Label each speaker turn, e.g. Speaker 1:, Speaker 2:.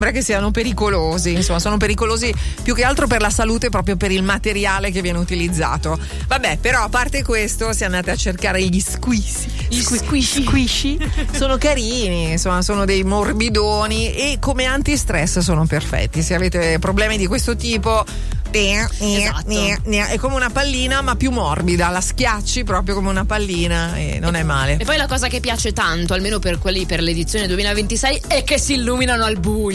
Speaker 1: che siano pericolosi, insomma sono pericolosi più che altro per la salute, proprio per il materiale che viene utilizzato. Vabbè, però a parte questo, se andate a cercare gli squishy sono carini, insomma sono dei morbidoni e come antistress sono perfetti. Se avete problemi di questo tipo, esatto. È come una pallina ma più morbida, la schiacci proprio come una pallina e non è male.
Speaker 2: E poi la cosa che piace tanto, almeno per quelli per l'edizione 2026, è che si illuminano al buio.